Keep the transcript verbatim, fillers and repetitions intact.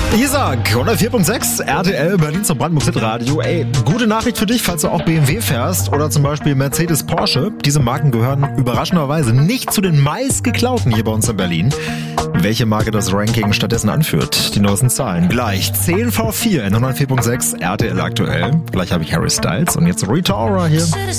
Isaac, hundertvier Komma sechs, R T L, Berlin zum Brandenburg Hit Radio. Ey, gute Nachricht für dich, falls du auch B M W fährst oder zum Beispiel Mercedes, Porsche. Diese Marken gehören überraschenderweise nicht zu den meistgeklauten hier bei uns in Berlin. Welche Marke das Ranking stattdessen anführt? Die neuesten Zahlen. Gleich zehn vor vier in hundertvier Komma sechs, R T L aktuell. Gleich habe ich Harry Styles und jetzt Rita Ora hier.